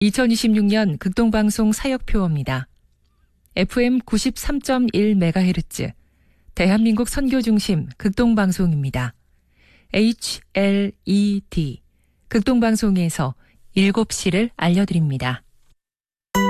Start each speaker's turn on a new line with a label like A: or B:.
A: 2026년 극동방송 사역표어입니다. FM 93.1MHz 대한민국 선교중심 극동방송입니다. HLED 극동방송에서 7시를 알려드립니다.